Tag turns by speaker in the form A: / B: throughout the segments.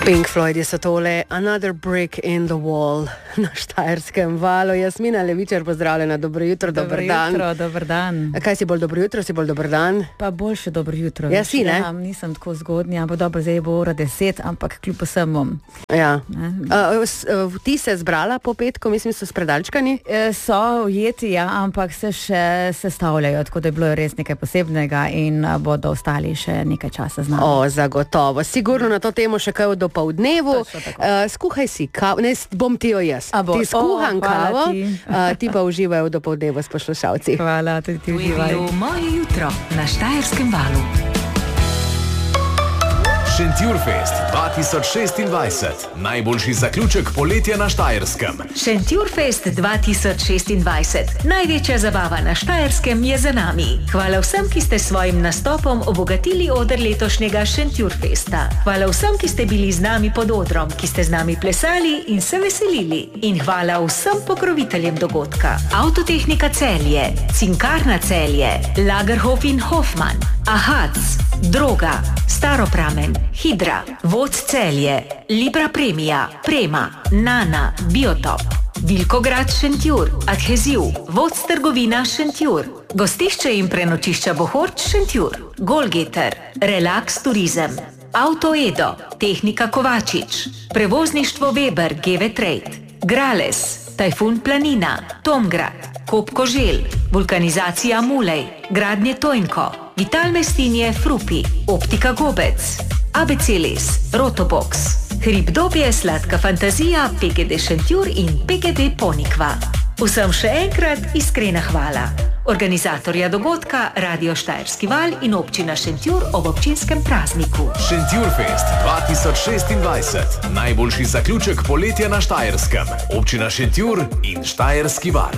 A: Pink Floydi so tole, Another Brick in the Wall na Štajerskem valu. Jasmina Levičar, pozdravljena, dobro jutro, dober dan.
B: Dobro jutro, dober dan.
A: Kaj si bolj dobro jutro, si bolj dober dan?
B: Pa boljše dobro jutro.
A: Ja, si, ne?
B: Ja, nisem tako zgodnja, ampak dobro, zdaj bo ura 10, ampak kljub vsem bom.
A: Ja. Ti se zbrala po petku, mislim, so spredalčkani?
B: So ujeti, ja, ampak se še sestavljajo, tako da je bilo res nekaj posebnega in bodo ostali še nekaj časa z nami.
A: O, zagotovo. Sigurno na to temo še kaj v dopoldnevu. Skuhaj si kavo, ne, bom ti jo jaz. Ti skuham kavo, ti pa uživaj v dopoldnevu s poslušalci.
B: Hvala, tudi ti uživaj.
C: To je bilo moje jutro na Štajerskem valu.
D: Šentjurfest 2026. Najboljši zaključek poletja na Štajerskem.
C: Šentjurfest 2026. Največja zabava na Štajerskem je za nami. Hvala vsem, ki ste svojim nastopom obogatili oder letošnjega Šentjurfesta. Hvala vsem, ki ste bili z nami pod odrom, ki ste z nami plesali in se veselili. In hvala vsem pokroviteljem dogodka. Avtotehnika Celje, Cinkarna Celje, Lagerhof in Hoffmann, Ahac, Droga, Staropramen, Hidra, Voc Celje, Libra Premia, Prema, Nana, Biotop, Vilkograd Šentjur, Adheziv, Voc Trgovina Šentjur, Gostišče in prenočišča Bohorč Šentjur, Golgeter, Relax Turizem, Auto Edo, Tehnika Kovačič, Prevozništvo Weber, GV Trade, Grales, Tajfun Planina, Tomgrad, Kop Koželj, Vulkanizacija Mulej, Gradnje Tojnko, Vital Mestinje Frupi, Optika Gobec, ABC-les, Rotobox, Hribdobje Sladka Fantazija, PGD Šentjur in PGD Ponikva. Vsem še enkrat iskrena hvala. Organizatorja dogodka Radio Štajerski val in občina Šentjur ob občinskem prazniku.
D: Šentjurfest 2026. Najboljši zaključek poletja na Štajerskem. Občina Šentjur in Štajerski val.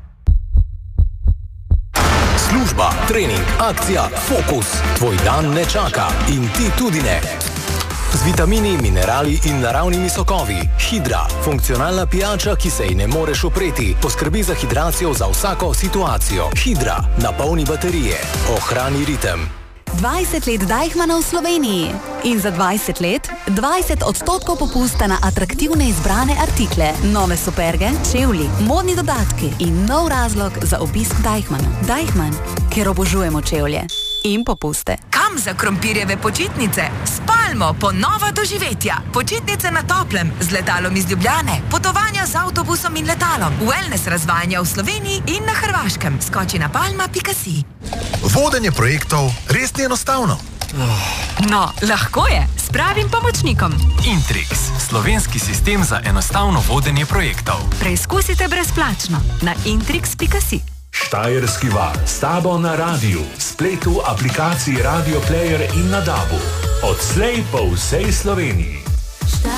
D: Služba, trening, akcija, fokus. Tvoj dan ne čaka in ti tudi ne. Z vitamini, minerali in naravnimi sokovi. Hidra, funkcionalna pijača, ki se ji ne moreš upreti. Poskrbi za hidracijo za vsako situacijo. Hidra, napolni baterije. Ohrani ritem.
E: 20 let Deichmanna v Sloveniji. In za 20 let 20% popusta na atraktivne izbrane artikle, nove superge, čevlji, modni dodatki in nov razlog za obisk Deichmanna. Deichmann, ker obožujemo čevlje in popuste.
F: Kam za krompirjeve počitnice? S Palmo po nova doživetja. Počitnice na toplem, z letalom iz Ljubljane, potovanja z avtobusom in letalom, wellness razvajanja v Sloveniji in na Hrvaškem. Skoči na palma.si.
G: Vodenje projektov res ni enostavno.
F: No, lahko je, s pravim pomočnikom.
H: Intrix, slovenski sistem za enostavno vodenje projektov.
F: Preizkusite brezplačno na intrix.si.
I: Štajerski val, s tabo na radiju, spletu, aplikaciji Radio Player in na DAB-u. Odslej po vsej Sloveniji.